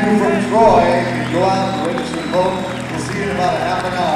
you from Troy, you go out and register to vote. We'll see you in about a half an hour.